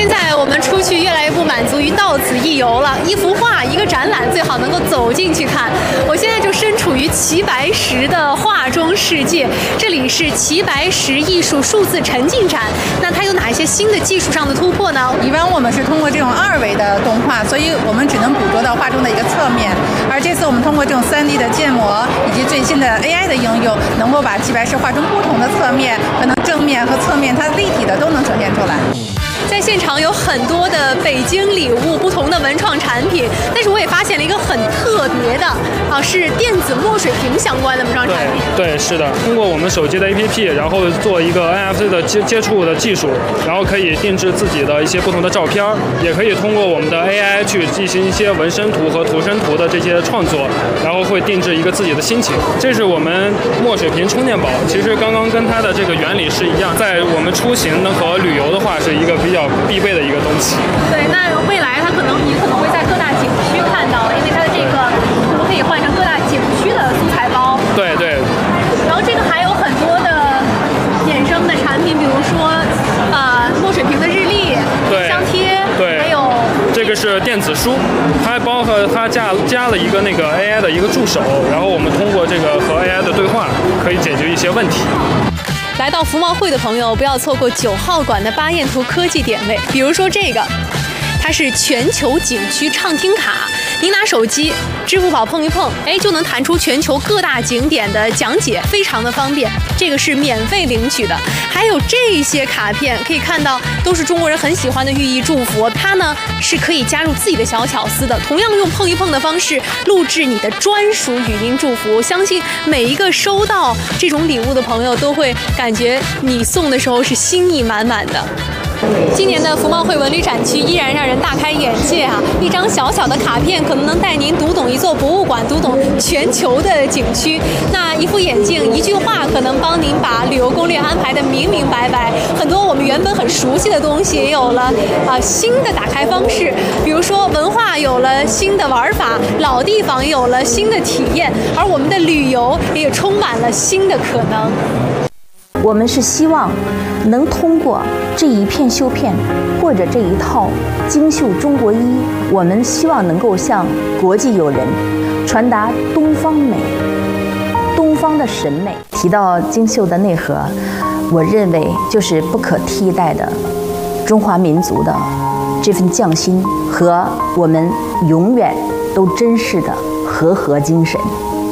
现在我们出去越来越不满足于到此一游了，一幅画、一个展览最好能够走进去看。我现在就身处于齐白石的画中世界，这里是齐白石艺术数字沉浸展。那它有哪一些新的技术上的突破呢？ 一般我们是通过这种2维的动画，所以我们只能捕捉到画中的一个侧面。而这次我们通过这种3D 的建模以及最新的 AI 的应用，能够把齐白石画中不同的侧面，可能正面和侧面它立体的都能呈现出来。 在现场有很多的北京礼物，不同的文创产品，但是我也发现了一个很特别的是电子墨水屏相关的文创产品。 对，是的，通过我们手机的 APP， 然后做一个 NFC 的接触的技术，然后可以定制自己的一些不同的照片，也可以通过我们的 AI 去进行一些纹身图和图生图的这些创作，然后会定制一个自己的心情。这是我们墨水屏充电宝，其实刚刚跟它的这个原理是一样，在我们出行和旅游的话是一个比较必备的一个东西。 对，那未来你可能会在各大景区看到了，因为它的这个图可以换成各大景区的素材包。 对。 然后这个还有很多的衍生的产品，比如说墨水屏的日历、相贴， 对， 还有这个是电子书，它包括它加了一个那个 AI 的一个助手，然后我们通过这个和 AI 的对话，可以解决一些问题。 来到服贸会的朋友，不要错过9号馆的巴彦图科技点位。比如说这个，它是全球景区畅听卡，您拿手机支付宝碰一碰，就能弹出全球各大景点的讲解，非常的方便。这个是免费领取的，还有这些卡片，可以看到都是中国人很喜欢的寓意祝福。它呢是可以加入自己的小巧思的，同样用碰一碰的方式录制你的专属语音祝福。相信每一个收到这种礼物的朋友都会感觉你送的时候是心意满满的。今年的服贸会文旅展区依然让人大开眼界啊！一张小小的卡片可能带您读懂一座博物馆，读懂全球的景区。那一副眼镜，一句话，可能帮您把旅游攻略安排得明明白白。很多我们原本很熟悉的东西也有了新的打开方式，比如说文化有了新的玩法，老地方也有了新的体验，而我们的旅游也充满了新的可能。 我们是希望能通过这一片绣片，或者这一套精绣中国衣，我们希望能够向国际友人传达东方美、东方的审美。提到精绣的内核，我认为就是不可替代的中华民族的这份匠心和我们永远都珍视的和精神。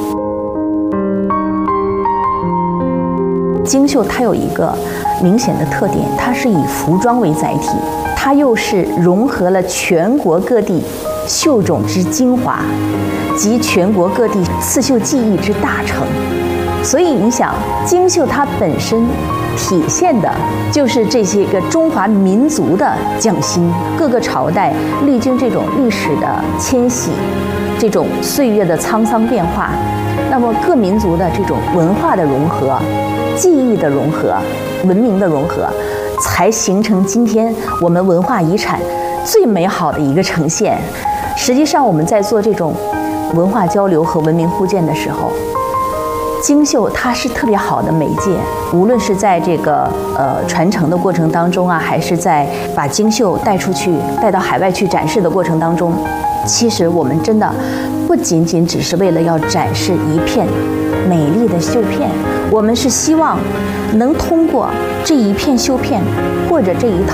精绣它有一个明显的特点，它是以服装为载体，它又是融合了全国各地绣种之精华及全国各地刺绣技艺之大成。所以你想，精绣它本身体现的就是这些个中华民族的匠心。各个朝代历经这种历史的迁徙，这种岁月的沧桑变化，那么各民族的这种文化的融合、技艺的融合、文明的融合，才形成今天我们文化遗产最美好的一个呈现。实际上，我们在做这种文化交流和文明互鉴的时候，精绣它是特别好的媒介。无论是在这个传承的过程当中啊，还是在把精绣带出去、带到海外去展示的过程当中，其实我们真的不仅仅只是为了要展示一片美丽的绣片，我们是希望能通过这一片绣片或者这一套